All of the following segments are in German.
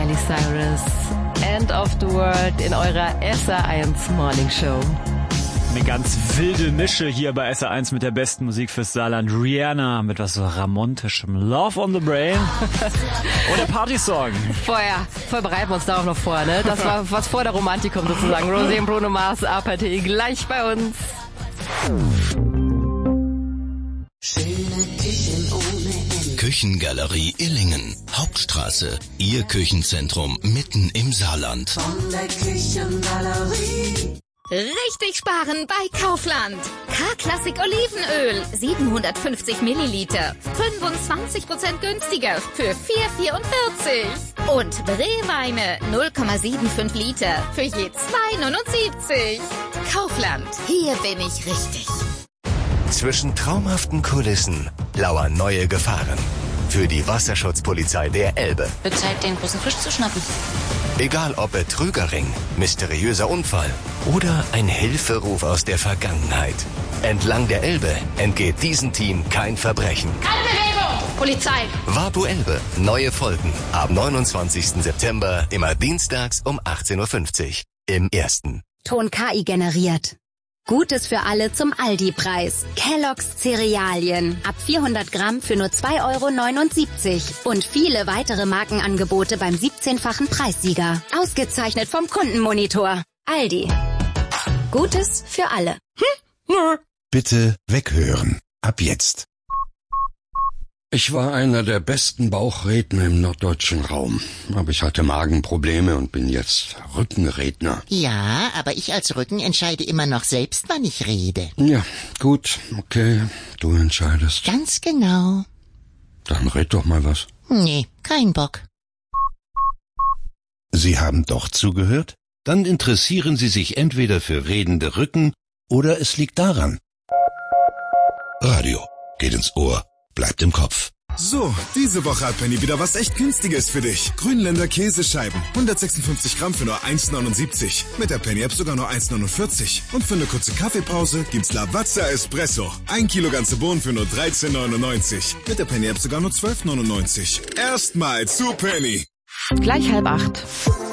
Miley Cyrus. End of the World in eurer SR1 Morning Show. Eine ganz wilde Mische hier bei SR1 mit der besten Musik fürs Saarland. Rihanna mit was so romantischem. Love on the Brain. Und der Partysong. Voll bereiten wir uns darauf noch vor, ne? Das war was vor der Romantik kommt sozusagen. Rosé und Bruno Mars, APT, gleich bei uns. Küchengalerie Illingen. Hauptstraße. Ihr Küchenzentrum mitten im Saarland. Von der Küchengalerie. Richtig sparen bei Kaufland. K-Klassik Olivenöl, 750 Milliliter. 25% günstiger für 4,44. Und Rehweine, 0,75 Liter für je 2,79. Kaufland, hier bin ich richtig. Zwischen traumhaften Kulissen lauern neue Gefahren. Für die Wasserschutzpolizei der Elbe. Wird Zeit, den großen Fisch zu schnappen. Egal ob Betrügerring, mysteriöser Unfall oder ein Hilferuf aus der Vergangenheit. Entlang der Elbe entgeht diesem Team kein Verbrechen. Keine Bewegung! Polizei! Vapo Elbe. Neue Folgen ab 29. September, immer dienstags um 18.50 Uhr. Im Ersten. Ton KI generiert. Gutes für alle zum Aldi-Preis. Kellogg's Cerealien. Ab 400 Gramm für nur 2,79 € Und viele weitere Markenangebote beim 17-fachen Preissieger. Ausgezeichnet vom Kundenmonitor. Aldi. Gutes für alle. Bitte weghören. Ab jetzt. Ich war einer der besten Bauchredner im norddeutschen Raum. Aber ich hatte Magenprobleme und bin jetzt Rückenredner. Ja, aber ich als Rücken entscheide immer noch selbst, wann ich rede. Ja, gut, okay, du entscheidest. Ganz genau. Dann red doch mal was. Nee, kein Bock. Sie haben doch zugehört? Dann interessieren Sie sich entweder für redende Rücken oder es liegt daran. Radio geht ins Ohr. Bleibt im Kopf. So, diese Woche hat Penny wieder was echt Günstiges für dich. Grünländer Käsescheiben. 156 Gramm für nur 1,79. Mit der Penny-App sogar nur 1,49. Und für eine kurze Kaffeepause gibt's Lavazza Espresso. 1 Kilo ganze Bohnen für nur 13,99. Mit der Penny-App sogar nur 12,99. Erstmal zu Penny. Gleich 7:30.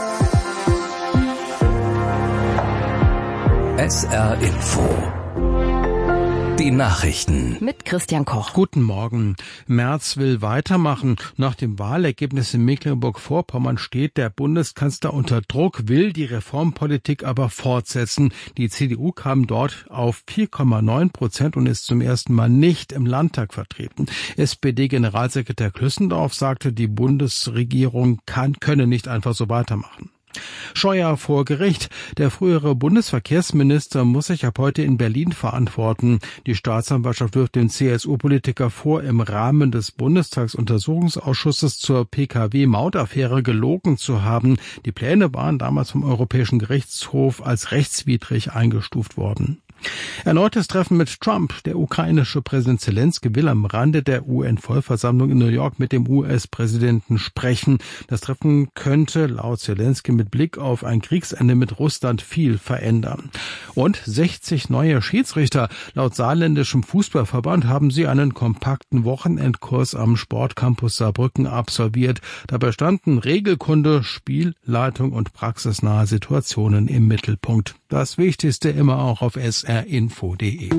SR Info. Die Nachrichten. Mit Christian Koch. Guten Morgen. Merz will weitermachen. Nach dem Wahlergebnis in Mecklenburg-Vorpommern steht der Bundeskanzler unter Druck, will die Reformpolitik aber fortsetzen. Die CDU kam dort auf 4,9% und ist zum ersten Mal nicht im Landtag vertreten. SPD-Generalsekretär Klüssendorf sagte, die Bundesregierung könne nicht einfach so weitermachen. Scheuer vor Gericht. Der frühere Bundesverkehrsminister muss sich ab heute in Berlin verantworten. Die Staatsanwaltschaft wirft den CSU-Politiker vor, im Rahmen des Bundestagsuntersuchungsausschusses zur PKW-Mautaffäre gelogen zu haben. Die Pläne waren damals vom Europäischen Gerichtshof als rechtswidrig eingestuft worden. Erneutes Treffen mit Trump. Der ukrainische Präsident Zelensky will am Rande der UN-Vollversammlung in New York mit dem US-Präsidenten sprechen. Das Treffen könnte laut Zelensky mit Blick auf ein Kriegsende mit Russland viel verändern. Und 60 neue Schiedsrichter. Laut saarländischem Fußballverband haben sie einen kompakten Wochenendkurs am Sportcampus Saarbrücken absolviert. Dabei standen Regelkunde, Spielleitung und praxisnahe Situationen im Mittelpunkt. Das Wichtigste immer auch auf srinfo.de.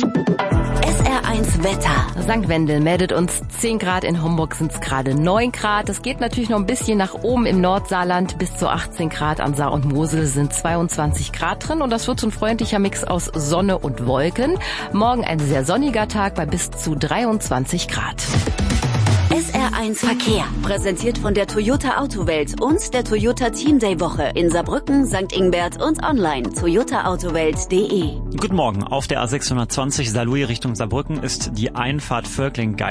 SR1 Wetter. St. Wendel meldet uns 10 Grad, in Homburg sind es gerade 9 Grad. Es geht natürlich noch ein bisschen nach oben im Nordsaarland. Bis zu 18 Grad an Saar und Mosel sind 22 Grad drin. Und das wird so ein freundlicher Mix aus Sonne und Wolken. Morgen ein sehr sonniger Tag bei bis zu 23 Grad. SR1 Verkehr, präsentiert von der Toyota Autowelt und der Toyota Team Day Woche in Saarbrücken, St. Ingbert und online toyotaautowelt.de. Guten Morgen. Auf der A620 Saarlouis Richtung Saarbrücken ist die Einfahrt Völkling